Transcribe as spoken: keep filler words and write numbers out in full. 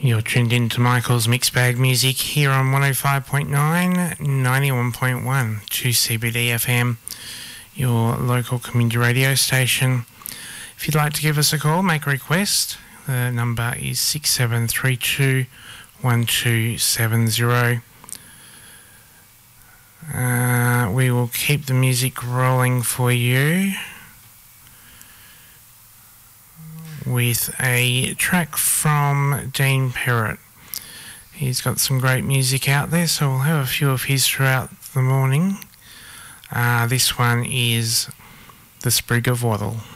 You're tuned in to Michael's Mixed Bag Music here on one oh five point nine, ninety-one point one to C B D F M, your local community radio station. If you'd like to give us a call, make a request, the number is six seven three two, one two seven zero. Uh, we will keep the music rolling for you with a track from Dean Perrott. He's got some great music out there, so we'll have a few of his throughout the morning. Uh, this one is The Sprig of Wattle.